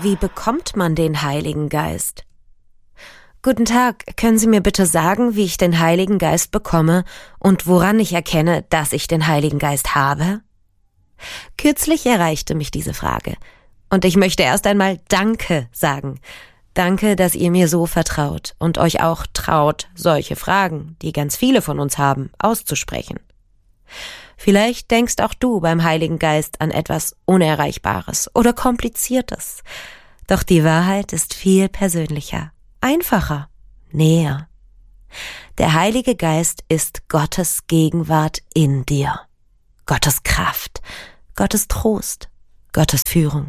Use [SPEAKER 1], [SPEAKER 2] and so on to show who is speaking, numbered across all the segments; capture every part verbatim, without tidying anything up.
[SPEAKER 1] Wie bekommt man den Heiligen Geist? Guten Tag, können Sie mir bitte sagen, wie ich den Heiligen Geist bekomme und woran ich erkenne, dass ich den Heiligen Geist habe? Kürzlich erreichte mich diese Frage und ich möchte erst einmal Danke sagen. Danke, dass ihr mir so vertraut und euch auch traut, solche Fragen, die ganz viele von uns haben, auszusprechen. Vielleicht denkst auch du beim Heiligen Geist an etwas Unerreichbares oder Kompliziertes. Doch die Wahrheit ist viel persönlicher, einfacher, näher. Der Heilige Geist ist Gottes Gegenwart in dir. Gottes Kraft, Gottes Trost, Gottes Führung.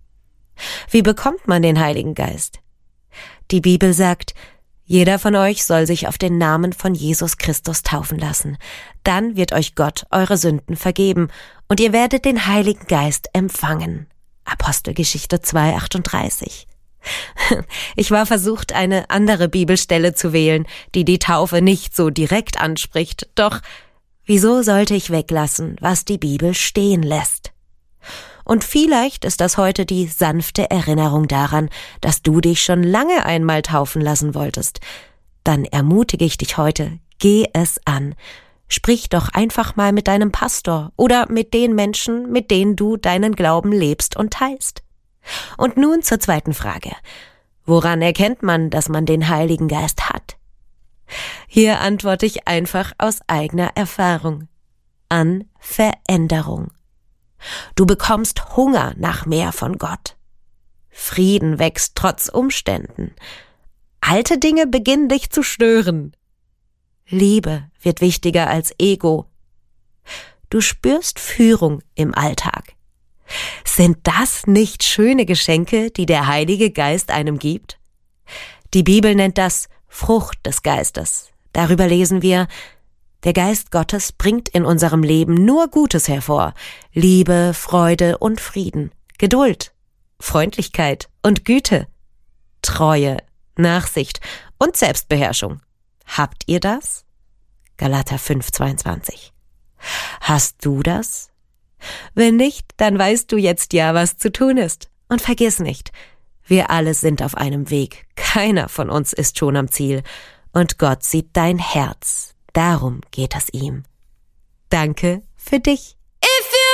[SPEAKER 1] Wie bekommt man den Heiligen Geist? Die Bibel sagt, jeder von euch soll sich auf den Namen von Jesus Christus taufen lassen. Dann wird euch Gott eure Sünden vergeben und ihr werdet den Heiligen Geist empfangen. Apostelgeschichte zwei achtunddreißig. Ich war versucht, eine andere Bibelstelle zu wählen, die die Taufe nicht so direkt anspricht. Doch wieso sollte ich weglassen, was die Bibel stehen lässt? Und vielleicht ist das heute die sanfte Erinnerung daran, dass du dich schon lange einmal taufen lassen wolltest. Dann ermutige ich dich heute, geh es an. Sprich doch einfach mal mit deinem Pastor oder mit den Menschen, mit denen du deinen Glauben lebst und teilst. Und nun zur zweiten Frage. Woran erkennt man, dass man den Heiligen Geist hat? Hier antworte ich einfach aus eigener Erfahrung. An Veränderung. Du bekommst Hunger nach mehr von Gott. Frieden wächst trotz Umständen. Alte Dinge beginnen dich zu stören. Liebe wird wichtiger als Ego. Du spürst Führung im Alltag. Sind das nicht schöne Geschenke, die der Heilige Geist einem gibt? Die Bibel nennt das Frucht des Geistes. Darüber lesen wir, der Geist Gottes bringt in unserem Leben nur Gutes hervor. Liebe, Freude und Frieden, Geduld, Freundlichkeit und Güte, Treue, Nachsicht und Selbstbeherrschung. Habt ihr das? Galater fünf zweiundzwanzig. Hast du das? Wenn nicht, dann weißt du jetzt ja, was zu tun ist. Und vergiss nicht, wir alle sind auf einem Weg. Keiner von uns ist schon am Ziel. Und Gott sieht dein Herz. Darum geht es ihm. Danke für dich.